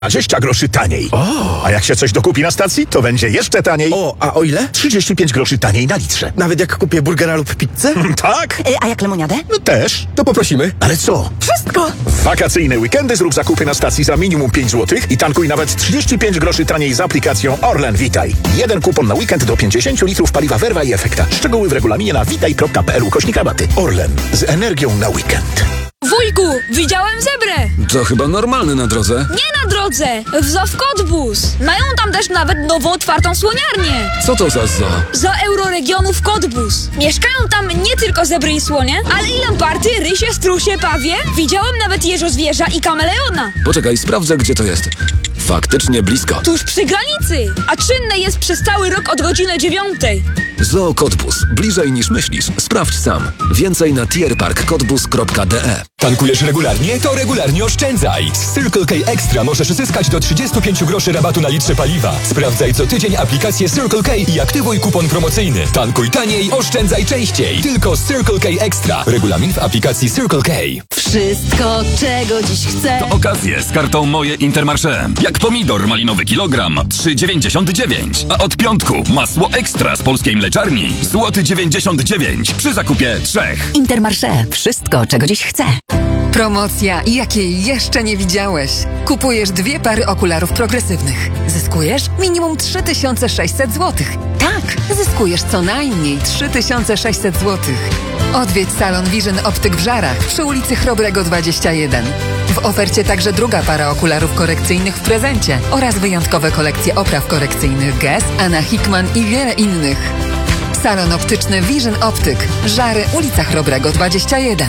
20 groszy taniej. A jak się coś dokupi na stacji, to będzie jeszcze taniej. A o ile? 35 groszy taniej na litrze. Nawet jak kupię burgera lub pizzę? Tak? A jak lemoniadę? No też. To poprosimy. Ale co? Wszystko! W wakacyjne weekendy zrób zakupy na stacji za minimum 5 zł i tankuj nawet 35 groszy taniej z aplikacją Orlen Witaj. Jeden kupon na weekend do 50 litrów paliwa Verva i Efekta. Szczegóły w regulaminie na witaj.pl/rabaty. Orlen. Z energią na weekend. Wujku, widziałem zebrę! To chyba normalne na drodze. Nie na drodze! W Zoo Kotbus. Mają tam też nawet nowo otwartą słoniarnię. Co to za zoo? Zoo Euroregionów Kotbus. Mieszkają tam nie tylko zebry i słonie, ale i lamparty, rysie, strusie, pawie. Widziałem nawet jeżozwierza i kameleona. Poczekaj, sprawdzę, gdzie to jest. Faktycznie blisko. Tuż przy granicy, a czynne jest przez cały rok od godziny 9. Zoo Kotbus. Bliżej niż myślisz. Sprawdź sam. Więcej na tierparkkotbus.de. Tankujesz regularnie? To regularnie oszczędzaj! Z Circle K Extra możesz zyskać do 35 groszy rabatu na litrze paliwa. Sprawdzaj co tydzień aplikację Circle K i aktywuj kupon promocyjny. Tankuj taniej, oszczędzaj częściej. Tylko z Circle K Extra. Regulamin w aplikacji Circle K. Wszystko, czego dziś chcę. To okazje z kartą Moje Intermarché. Jak pomidor malinowy kilogram 3,99. A od piątku masło ekstra z polskiej mleczarni złoty 99 przy zakupie 3. Intermarché. Wszystko, czego dziś chcę. Promocja, jakiej jeszcze nie widziałeś. Kupujesz 2 pary okularów progresywnych. Zyskujesz minimum 3600 zł. Tak, zyskujesz co najmniej 3600 zł. Odwiedź salon Vision Optyk w Żarach przy ulicy Chrobrego 21. W ofercie także druga para okularów korekcyjnych w prezencie oraz wyjątkowe kolekcje opraw korekcyjnych Guess, Anna Hickman i wiele innych. Salon optyczny Vision Optyk. Żary, ulica Chrobrego 21.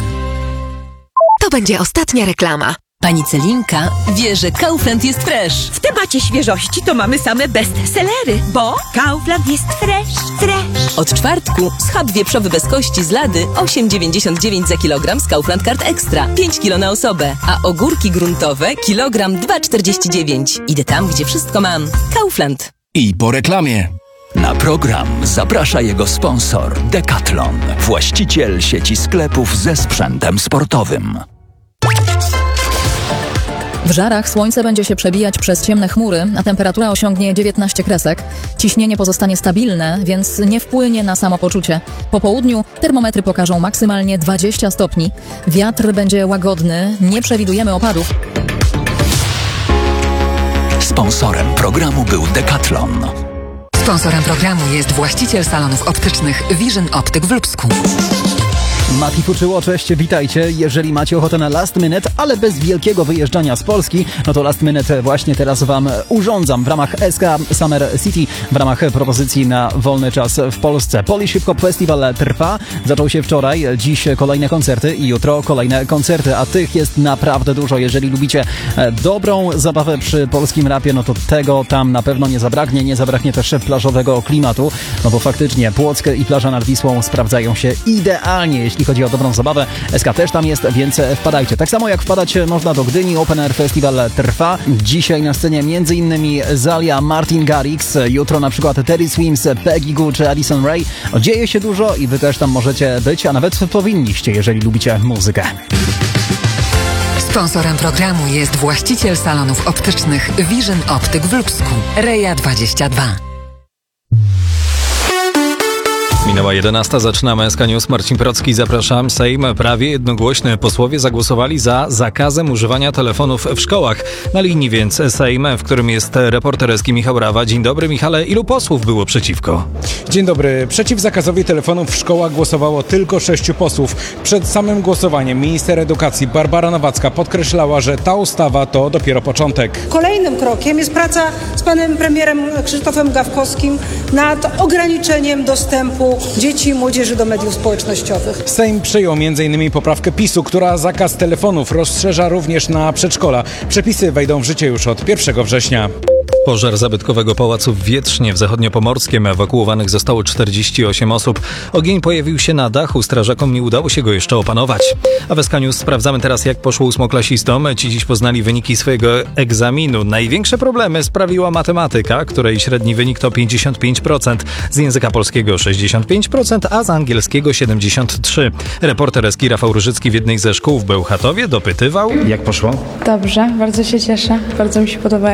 To będzie ostatnia reklama. Pani Celinka wie, że Kaufland jest fresh. W temacie świeżości to mamy same bestsellery, bo Kaufland jest fresh. Od czwartku schab wieprzowy bez kości z Lady 8,99 za kilogram z Kaufland Card Extra. 5 kilo na osobę. A ogórki gruntowe kilogram 2,49. Idę tam, gdzie wszystko mam. Kaufland. I po reklamie. Na program zaprasza jego sponsor Decathlon, właściciel sieci sklepów ze sprzętem sportowym. W Żarach słońce będzie się przebijać przez ciemne chmury, a temperatura osiągnie 19 kresek. Ciśnienie pozostanie stabilne, więc nie wpłynie na samopoczucie. Po południu termometry pokażą maksymalnie 20 stopni. Wiatr będzie łagodny, nie przewidujemy opadów. Sponsorem programu był Decathlon. Sponsorem programu jest właściciel salonów optycznych Vision Optyk w Lubsku. Mati Fuczyło, cześć, witajcie. Jeżeli macie ochotę na last minute, ale bez wielkiego wyjeżdżania z Polski, no to last minute właśnie teraz wam urządzam w ramach SK Summer City, w ramach propozycji na wolny czas w Polsce. Polish Hip Hop Festival trwa, zaczął się wczoraj, dziś kolejne koncerty i jutro kolejne koncerty, a tych jest naprawdę dużo. Jeżeli lubicie dobrą zabawę przy polskim rapie, no to tego tam na pewno nie zabraknie też plażowego klimatu, no bo faktycznie Płock i plaża nad Wisłą sprawdzają się idealnie, jeśli chodzi o dobrą zabawę. SK też tam jest, więc wpadajcie. Tak samo jak wpadać można do Gdyni, Open Air Festival trwa. Dzisiaj na scenie m.in. Zalia, Martin Garrix, jutro na przykład Terry Swims, Peggy Goo czy Addison Rae. Dzieje się dużo i wy też tam możecie być, a nawet powinniście, jeżeli lubicie muzykę. Sponsorem programu jest właściciel salonów optycznych Vision Optyk w Lubsku. Reja 22. Minęła 11, zaczynamy SK News. Marcin Procki, zapraszam. Sejm prawie jednogłośnie posłowie zagłosowali za zakazem używania telefonów w szkołach. Na linii więc Sejm, w którym jest reporter Michał Rawa. Dzień dobry, Michale. Ilu posłów było przeciwko? Dzień dobry. Przeciw zakazowi telefonów w szkołach głosowało tylko 6 posłów. Przed samym głosowaniem minister edukacji Barbara Nowacka podkreślała, że ta ustawa to dopiero początek. Kolejnym krokiem jest praca z panem premierem Krzysztofem Gawkowskim nad ograniczeniem dostępu dzieci i młodzieży do mediów społecznościowych. Sejm przyjął m.in. poprawkę PiS-u, która zakaz telefonów rozszerza również na przedszkola. Przepisy wejdą w życie już od 1 września. Pożar zabytkowego pałacu w Wietrznie w Zachodniopomorskiem. Ewakuowanych zostało 48 osób. Ogień pojawił się na dachu. Strażakom nie udało się go jeszcze opanować. A w SK News sprawdzamy teraz, jak poszło ósmoklasistom. Ci dziś poznali wyniki swojego egzaminu. Największe problemy sprawiła matematyka, której średni wynik to 55%. Z języka polskiego 65%, a z angielskiego 73%. Reporter SK Rafał Różycki w jednej ze szkół w Bełchatowie dopytywał. Jak poszło? Dobrze, bardzo się cieszę. Bardzo mi się podoba.